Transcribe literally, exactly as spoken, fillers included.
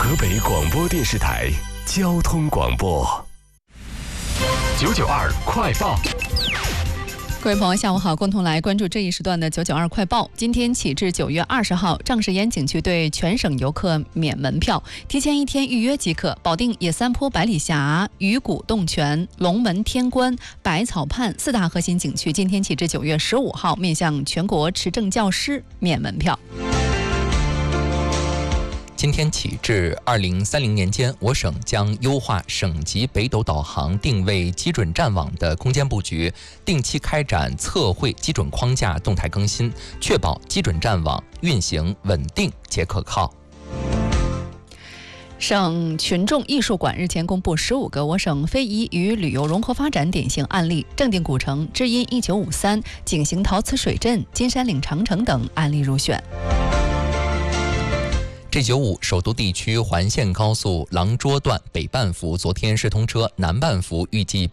河北广播电视台交通广播九九二快报。 各位朋友，下午好，共同来关注这一时段的九九二快报。今天起至九月二十号，丈士岩景区对全省游客免门票，提前一天预约即可。保定野三坡、百里峡、鱼谷洞泉、龙门天关、百草畔四大核心景区，今天起至九月十五号，面向全国持证教师免门票。 今天起至二零三零年间，我省将优化省级北斗导航定位基准站网的空间布局，定期开展测绘基准框架动态更新，确保基准站网运行稳定且可靠。 省群众艺术馆日前公布十五个我省非遗与旅游融合发展典型案例，正定古城、知音一九五三、井陉陶瓷水镇、金山岭长城等案例入选。 G 九五首都地区环线高速廊涿段北半幅昨天试通车，南半幅预计